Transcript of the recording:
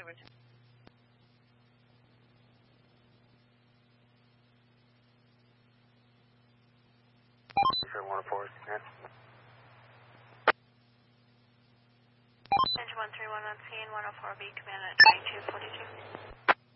Sure, 104, yeah. Engine 131 on scene, 104B, command at 2242.